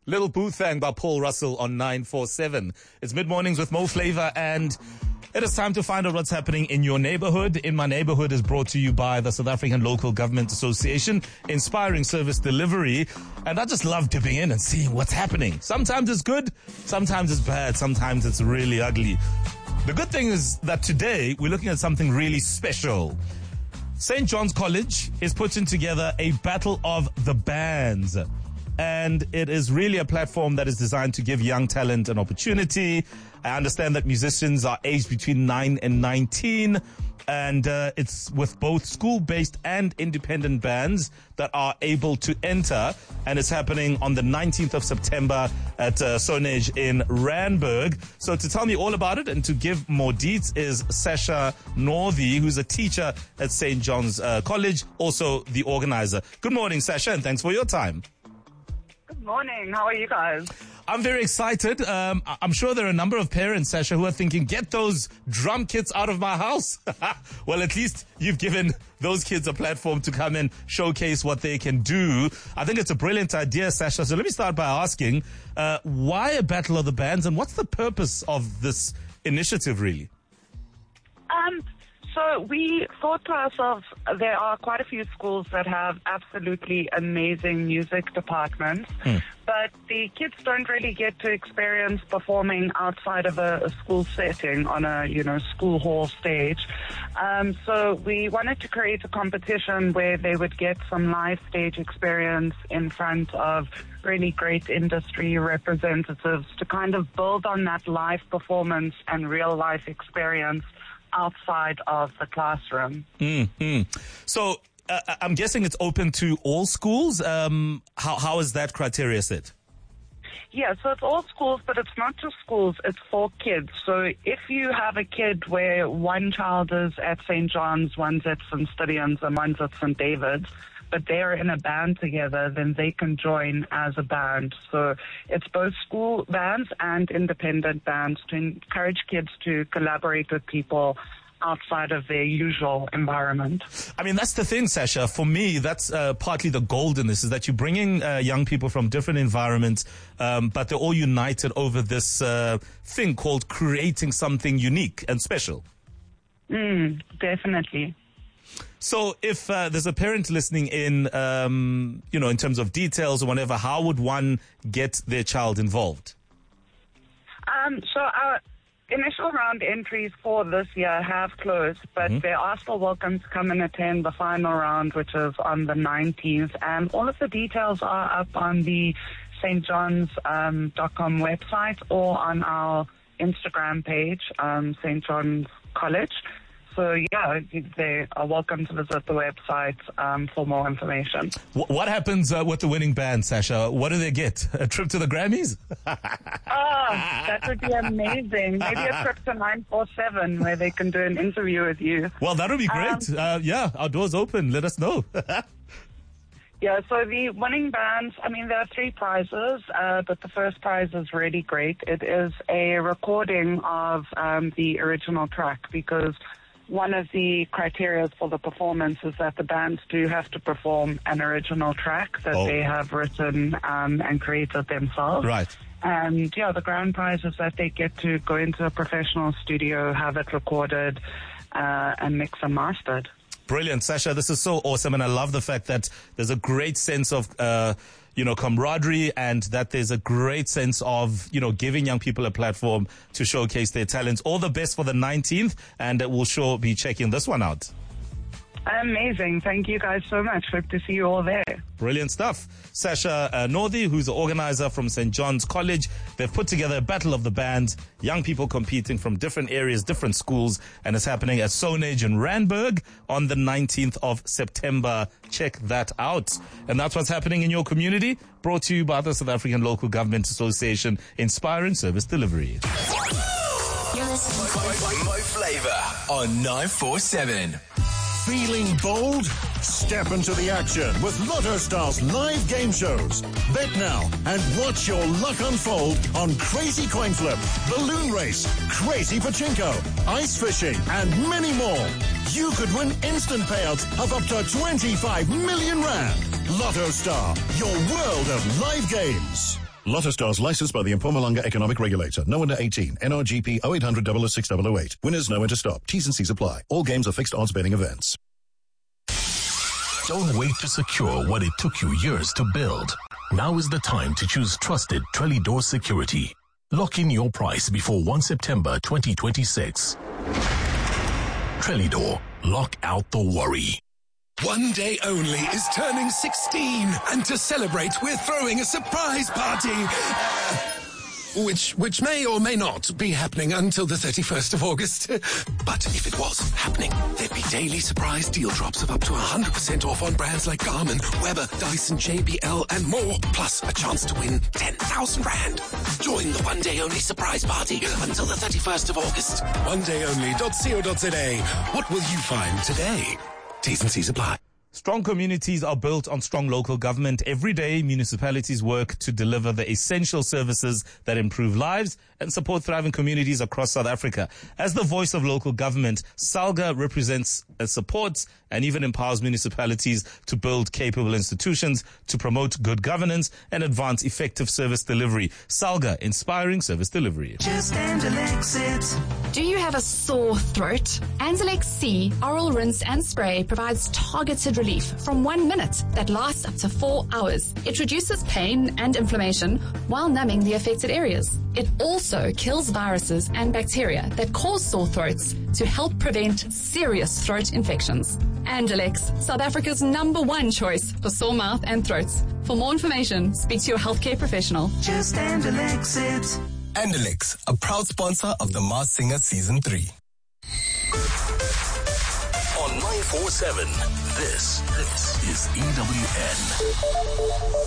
Little Boothang by Paul Russell on 947. It's mid-mornings with Mo Flavor, and it is time to find out what's happening in your neighborhood. In My Neighborhood is brought to you by the South African Local Government Association, inspiring service delivery. And I just love dipping in and seeing what's happening. Sometimes it's good, sometimes it's bad, sometimes it's really ugly. The good thing is that today we're looking at something really special. St. John's College is putting together a battle of the bands. And it is really a platform that is designed to give young talent an opportunity. I understand that musicians are aged between 9 and 19. And it's with both school-based and independent bands that are able to enter. And it's happening on the 19th of September at Sonage in Randburg. So to tell me all about it and to give more deets is Sasha Northey, who's a teacher at St. John's College, also the organizer. Good morning, Sasha, and thanks for your time. Good morning. How are you guys? I'm very excited. I'm sure there are a number of parents, Sasha, who are thinking, get those drum kits out of my house. Well, at least you've given those kids a platform to come and showcase what they can do. I think it's a brilliant idea, Sasha. So let me start by asking, why a battle of the bands, and what's the purpose of this initiative, really? So we thought to ourselves, there are quite a few schools that have absolutely amazing music departments, but the kids don't really get to experience performing outside of a school setting on a, school hall stage. So we wanted to create a competition where they would get some live stage experience in front of really great industry representatives to kind of build on that live performance and real life experience outside of the classroom. So I'm guessing it's open to all schools. How is that criteria set? Yeah, so it's all schools, but it's not just schools, it's for kids. So if you have a kid where one child is at St. John's, one's at St. Stithians, and one's at St. David's, but they're in a band together, then they can join as a band. So it's both school bands and independent bands to encourage kids to collaborate with people outside of their usual environment. I mean, that's the thing, Sasha. For me, that's partly the gold in this, is that you're bringing young people from different environments, but they're all united over this thing called creating something unique and special. Definitely. So if there's a parent listening in, in terms of details or whatever, how would one get their child involved? So our initial round entries for this year have closed, but they are still welcome to come and attend the final round, which is on the 19th. And all of the details are up on the stjohns.com website or on our Instagram page, St. John's College. So, yeah, they are welcome to visit the website for more information. What happens with the winning band, Sasha? What do they get? A trip to the Grammys? That would be amazing. Maybe a trip to 947 where they can do an interview with you. Well, that would be great. Our door's open. Let us know. Yeah, so the winning bands, there are 3 prizes, but the first prize is really great. It is a recording of the original track, because one of the criteria for the performance is that the bands do have to perform an original track that they have written and created themselves. Right. And, the grand prize is that they get to go into a professional studio, have it recorded, and mixed and mastered. Brilliant, Sasha. This is so awesome, and I love the fact that there's a great sense of, camaraderie, and that there's a great sense of, giving young people a platform to showcase their talents. All the best for the 19th, and we'll sure be checking this one out. Amazing. Thank you guys so much. Hope to see you all there. Brilliant stuff. Sasha Northey, who's the organizer from St. John's College. They've put together a battle of the bands, young people competing from different areas, different schools, and it's happening at Sonage in Randburg on the 19th of September. Check that out. And that's what's happening in your community, brought to you by the South African Local Government Association, inspiring service delivery. You're listening. Mo Flavor on 947. Feeling bold? Step into the action with Lotto Star's live game shows. Bet now and watch your luck unfold on Crazy Coin Flip, Balloon Race, Crazy Pachinko, Ice Fishing, and many more. You could win instant payouts of up to 25 million rand. Lotto Star, your world of live games. Lotto Stars licensed by the Mpumalanga Economic Regulator. No under 18. NRGP 0800 006 Winners know when to stop. T's and C's apply. All games are fixed odds betting events. Don't wait to secure what it took you years to build. Now is the time to choose trusted Trellidor Security. Lock in your price before 1 September 2026. Trellidor. Lock out the worry. One Day Only is turning 16, and to celebrate, we're throwing a surprise party. Which may or may not be happening until the 31st of August. But if it was happening, there'd be daily surprise deal drops of up to 100% off on brands like Garmin, Weber, Dyson, JBL, and more. Plus a chance to win 10,000 Rand. Join the One Day Only surprise party until the 31st of August. OneDayOnly.co.za. What will you find today? T's and C's apply. Strong communities are built on strong local government. Every day, municipalities work to deliver the essential services that improve lives and support thriving communities across South Africa. As the voice of local government, SALGA represents, supports, and even empowers municipalities to build capable institutions, to promote good governance, and advance effective service delivery. SALGA, inspiring service delivery. Just Anzalex it. Do you have a sore throat? Anzalex C Oral Rinse and Spray provides targeted relief from 1 minute that lasts up to 4 hours. It reduces pain and inflammation while numbing the affected areas. It also kills viruses and bacteria that cause sore throats to help prevent serious throat infections. Anzalex, South Africa's #1 choice for sore mouth and throats. For more information, speak to your healthcare professional. Just Anzalex it. Andelix, a proud sponsor of The Masked Singer Season 3. On 947, this is EWN.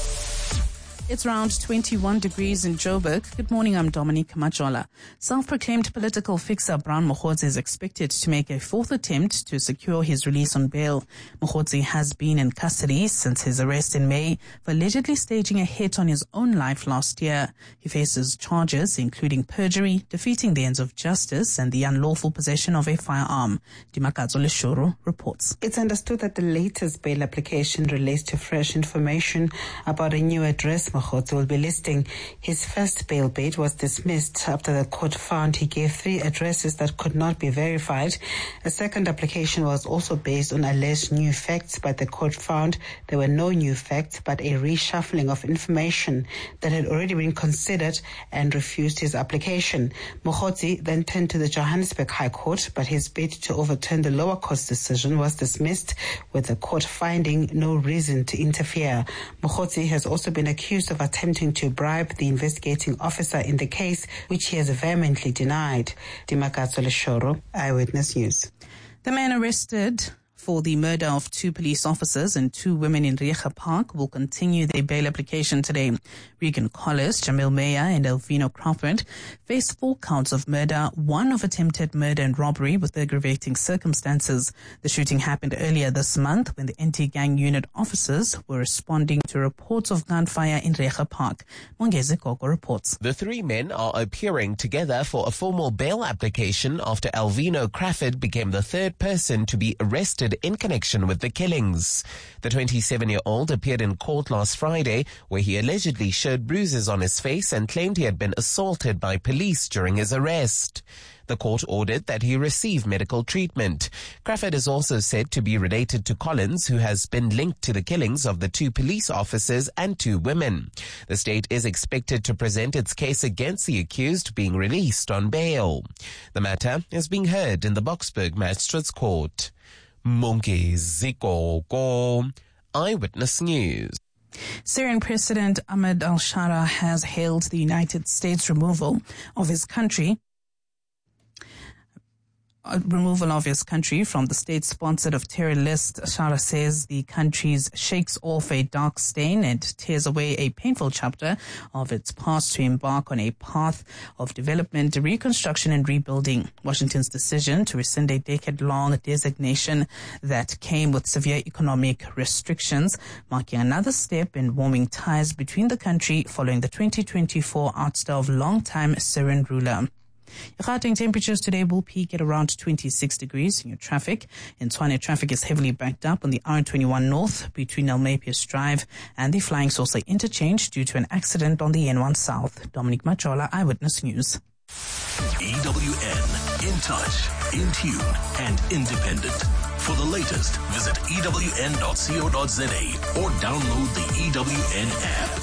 It's around 21 degrees in Joburg. Good morning, I'm Dominique Majola. Self-proclaimed political fixer Brown Mokgotsi is expected to make a fourth attempt to secure his release on bail. Mokgotsi has been in custody since his arrest in May for allegedly staging a hit on his own life last year. He faces charges including perjury, defeating the ends of justice, and the unlawful possession of a firearm. Dimakazo Leshoro reports. It's understood that the latest bail application relates to fresh information about a new address Mokgotsi will be listing. His first bail bid was dismissed after the court found he gave 3 addresses that could not be verified. A second application was also based on alleged new facts, but the court found there were no new facts but a reshuffling of information that had already been considered and refused his application. Mokgotsi then turned to the Johannesburg High Court, but his bid to overturn the lower court's decision was dismissed, with the court finding no reason to interfere. Mokgotsi has also been accused of attempting to bribe the investigating officer in the case, which he has vehemently denied. Dimakazo Leshoro, Eyewitness News. The man arrested for the murder of 2 police officers and 2 women in Rieger Park will continue their bail application today. Regan Collis, Jamil Meyer, and Elvino Crawford face 4 counts of murder, 1 of attempted murder and robbery with aggravating circumstances. The shooting happened earlier this month when the anti-gang unit officers were responding to reports of gunfire in Rieger Park. Mongezi Gogo reports. The 3 men are appearing together for a formal bail application after Elvino Crawford became the 3rd person to be arrested in connection with the killings. The 27-year-old appeared in court last Friday, where he allegedly showed bruises on his face and claimed he had been assaulted by police during his arrest. The court ordered that he receive medical treatment. Crawford is also said to be related to Collins, who has been linked to the killings of the 2 police officers and 2 women. The state is expected to present its case against the accused being released on bail. The matter is being heard in the Boksburg Magistrates Court. Mongezi Gogo, Eyewitness News. Syrian President Ahmed al-Shara has hailed the United States removal of his country from the state sponsored of terror list. Shara says the country shakes off a dark stain and tears away a painful chapter of its past to embark on a path of development, reconstruction and rebuilding. Washington's decision to rescind a decade-long designation that came with severe economic restrictions, marking another step in warming ties between the country following the 2024 ouster of longtime Syrian ruler. Your Gauteng temperatures today will peak at around 26 degrees. In your traffic, in Tshwane, traffic is heavily backed up on the R21 North between Almapius Drive and the Flying Saucer interchange due to an accident on the N1 South. Dominic Machola, Eyewitness News. EWN, in touch, in tune, and independent. For the latest, visit ewn.co.za or download the EWN app.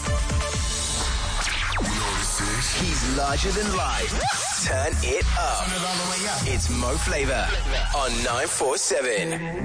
He's larger than life. Turn it up. It's Mo Flava on 947.